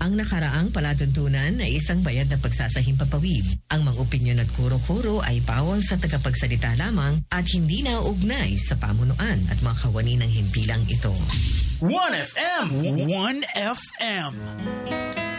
Ang nakaraang palatuntunan ay isang bayad na pagsasahimpapawid. Ang mga opinyon at kuro-kuro ay bawal sa tagapagsalita lamang at hindi nauugnay sa pamunuan at mga kawani ng himpilang ito. 1FM! 1FM!